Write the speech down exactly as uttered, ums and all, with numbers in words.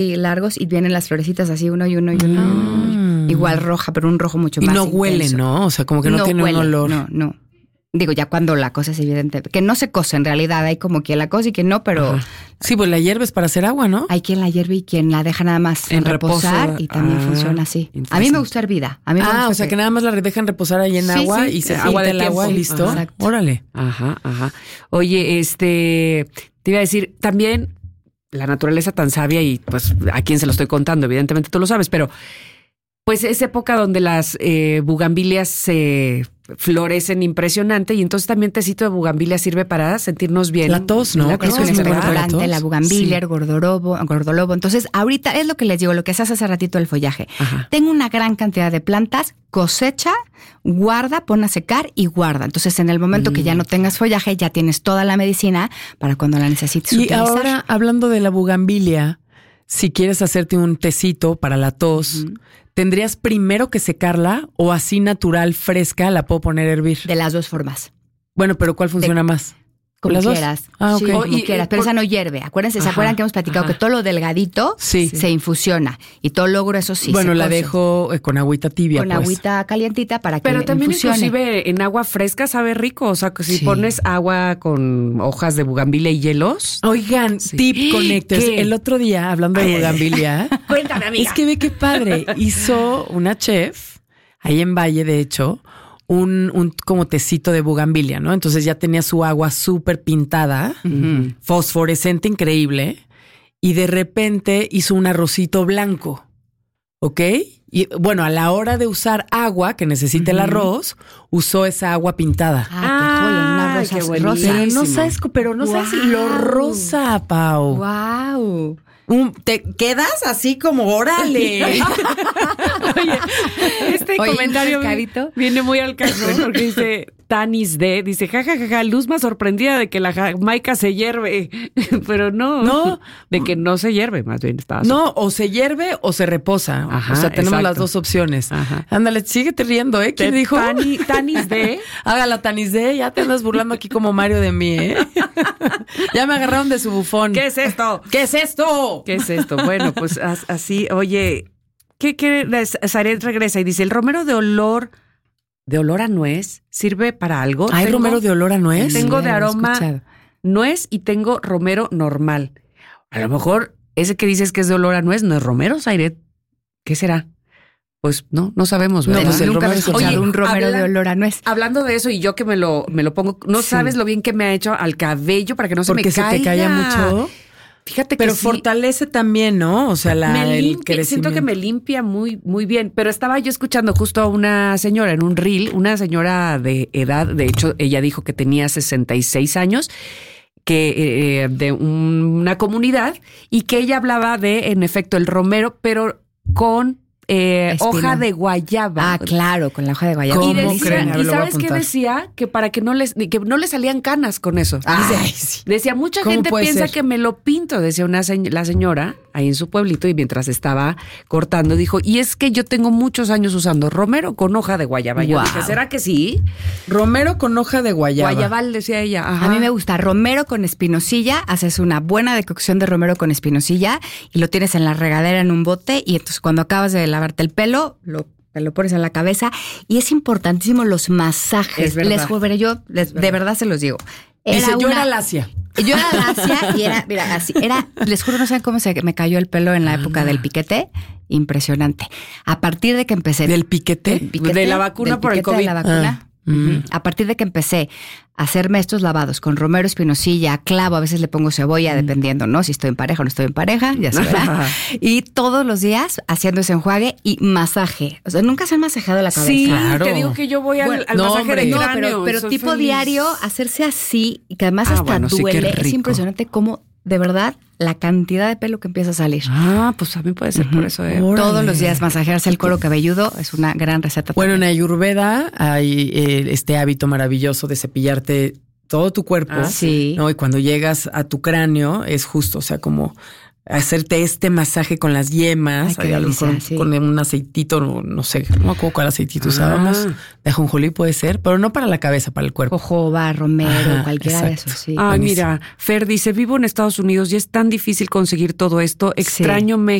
largos y vienen las florecitas así uno y uno y uno. Mm. Igual roja, pero un rojo mucho y más no intenso. huele, ¿no? O sea, como que no, no tiene huele, un olor. No, no. Digo, ya cuando la cosa es evidente, que no se cose en realidad, hay como quien la cose y quien no, pero Ajá. Sí, pues la hierves para hacer agua, ¿no? hay quien la hierve y quien la deja nada más En reposar reposo. y también Ah, funciona así. A mí interesante. me gusta hervida. A mí me Ah, gusta o sea que nada más la dejan reposar ahí en Sí, agua sí, y se sí, agua sí, del de agua y tiempo. listo. Exacto. Órale. Ajá, ajá. Oye, este, te iba a decir, también la naturaleza tan sabia y pues a quién se lo estoy contando, evidentemente tú lo sabes, pero pues es época donde las eh, bugambilias se florecen impresionante y entonces también tecito de bugambilia sirve para sentirnos bien. La tos, ¿no? La Creo Es que un es muy buena para la estimulante, tos. la bugambilia, Sí. el gordolobo, gordolobo. Entonces, ahorita es lo que les digo, lo que se hace hace ratito el follaje. Ajá. Tengo una gran cantidad de plantas, cosecha, guarda, pon a secar y guarda. Entonces, en el momento Mm. que ya no tengas follaje, ya tienes toda la medicina para cuando la necesites Y utilizar. ahora, hablando de la bugambilia, si quieres hacerte un tecito para la tos, Ujú. ¿tendrías primero que secarla o así natural, fresca, la puedo poner a hervir? De las dos formas. Bueno, pero ¿cuál funciona más? Como ¿Las dos? quieras. Ah, Sí, ok. como Y- quieras. y Pero por- esa no hierve. Acuérdense, ¿se Ajá, acuerdan que hemos platicado ajá. que todo lo delgadito Sí. se infusiona? Y todo lo grueso sí bueno, se la cose. dejo eh, con agüita tibia, con pues. agüita calientita para que Pero también infusione. inclusive en agua fresca sabe rico, o sea, que si Sí. pones agua con hojas de bugambilia y hielos. Oigan, Sí. tip connectors. ¿Qué? El otro día, hablando de bugambilia, Cuéntame, amiga. es que ve qué padre. Hizo una chef, ahí en Valle, de hecho, un, un como tecito de bugambilia, ¿no? Entonces ya tenía su agua súper pintada, Ujú. fosforescente, increíble, y de repente hizo un arrocito blanco, ¿ok? Y bueno, a la hora de usar agua que necesita el arroz, usó esa agua pintada. Ah, qué joya, una Ay, rosa qué rosa. buenísimo. Pero no sabes, pero no sabes Guau. lo rosa, Pau. Wow. Un- te quedas así como, órale. Oye, este Oye, comentario un pescadito. viene muy al caso porque dice Tanis D, dice, jajajaja, ja, ja, Luz más sorprendida de que la Jamaica se hierve, pero no, No. de que no se hierve, más bien estaba. No, o se hierve o se reposa. Ajá, o sea, tenemos exacto. las dos opciones. Ajá. Ándale, síguete riendo, ¿eh? ¿Quién De dijo? Tani- Tanis D. Haga la Tanis D, ya te andas burlando aquí como Mario de mí, ¿eh? Ya me agarraron de su bufón. ¿Qué es esto? ¿Qué es esto? ¿Qué es esto? Bueno, pues as- así, oye, ¿qué quiere? Saret regresa y dice, el romero de olor, de olor a nuez, ¿sirve para algo? ¿Hay Tengo- romero de olor a nuez? Tengo Sí, de lo he aroma escuchado. nuez y tengo romero normal. A lo mejor ese que dices que es de olor a nuez no es romero, Saret. ¿Qué será? Pues no, no sabemos, No, ¿verdad? pues el Nunca romero he es escuchado Oye, un romero habla- de olor a nuez. Hablando de eso y yo que me lo, me lo pongo, no Sí. sabes lo bien que me ha hecho al cabello para que no se Porque me se caiga. te caía mucho. Fíjate que Pero sí. fortalece también, ¿no? O sea, la, Me el limpia, siento crecimiento. que me limpia muy, muy bien. Pero estaba yo escuchando justo a una señora en un reel, una señora de edad, de hecho, ella dijo que tenía sesenta y seis años, que eh, de un- una comunidad, y que ella hablaba de, en efecto, el romero, pero con eh, Espino. hoja de guayaba. Ah, claro, con la hoja de guayaba. ¿Cómo Y, decía- creen? A ver, ¿y lo voy a sabes qué apuntar. decía? Que para que no les, que no le salían canas con eso. Ay, Dice- sí. Decía, mucha ¿Cómo gente puede piensa ser? que me lo pinto, decía una señ- la señora ahí en su pueblito, y mientras estaba cortando dijo, y es que yo tengo muchos años usando romero con hoja de guayaba. Yo Guau. dije, ¿será que sí? Romero con hoja de guayaba. Guayabal, decía ella. Ajá. A mí me gusta romero con espinosilla, haces una buena decocción de romero con espinosilla y lo tienes en la regadera en un bote y entonces cuando acabas de lavarte el pelo, lo, te lo pones en la cabeza y es importantísimo los masajes. Es verdad. Les juro, yo les- de verdad se los digo. Dice, yo una- era lacia. Yo era lacia y era, mira, así, era, les juro, no saben cómo se me cayó el pelo en la época del piquete. Impresionante. A partir de que empecé. ¿Del piquete? del piquete, De la vacuna del por el piquete de la COVID. vacuna. Ah, mm. Ujú. A partir de que empecé a hacerme estos lavados con romero, espinosilla, clavo, a veces le pongo cebolla, dependiendo, ¿no? Si estoy en pareja o no estoy en pareja, ya se verá. Y todos los días haciendo ese enjuague y masaje. O sea, nunca se han masajado la cabeza. Sí, Claro. te digo que yo voy al, Bueno, al no, masaje hombre. de No, cráneo. pero, pero soy tipo feliz. diario, hacerse así, y que además Ah, hasta bueno, sí, qué duele. Es rico. impresionante cómo, de verdad, la cantidad de pelo que empieza a salir. Ah, pues también puede ser por eso. ¿eh? Órale. Todos los días masajearse el cuero cabelludo es una gran receta. Bueno, en también. Ayurveda hay eh, este hábito maravilloso de cepillarte todo tu cuerpo. Ah, sí. ¿no? Y cuando llegas a tu cráneo es justo, o sea, como hacerte este masaje con las yemas, Ay, qué a lo delicia, mejor sí. con un aceitito, no, no sé, no me acuerdo cuál aceitito Ah. usábamos, de ajonjolí puede ser, pero no para la cabeza, para el cuerpo. Jojoba, romero, Ajá, cualquiera de exacto. esos, sí. Ay, Buenísimo. mira, Fer dice, vivo en Estados Unidos y es tan difícil conseguir todo esto. Extraño México.